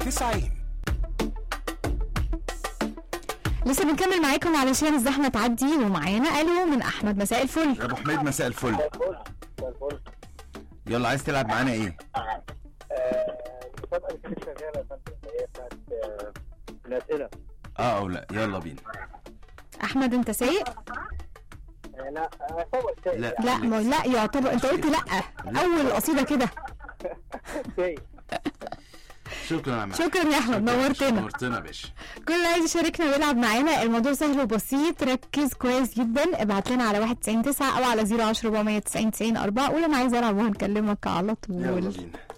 90. لسه بنكمل معاكم علشان الزحمه تعدي، ومعانا الو من احمد. مساء الفل يا ابو حميد، مساء الفل. يلا، عايز تلعب معانا ايه؟ المسابقه اللي كانت شغاله يا فندم اللي هي بتاعت الاسئله. او لا، يلا بينا. احمد انت سايق؟ لا اعتبر سايق. لا يعتبر. انت قلت لا اول قصيده كده. سايق. شكرا يا احمد، نورتنا يا باشا. كل اللي عايز يشاركنا ويلعب معانا الموضوع سهل وبسيط. ركز كويس جدا، ابعت لنا على 199 او على 010 490 90 4. قول انا عايز العب وهنكلمك على طول. يلا بينا.